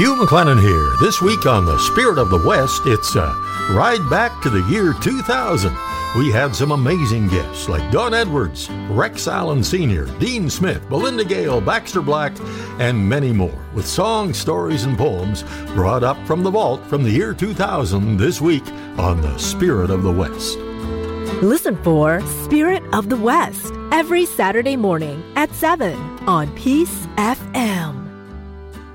Hugh McLennan here. This week on The Spirit of the West, it's a ride back to the year 2000. We had some amazing guests like Don Edwards, Rex Allen Sr., Dean Smith, Belinda Gale, Baxter Black, and many more, with songs, stories, and poems brought up from the vault from the year 2000 this week on The Spirit of the West. Listen for Spirit of the West every Saturday morning at 7 on Peace FM.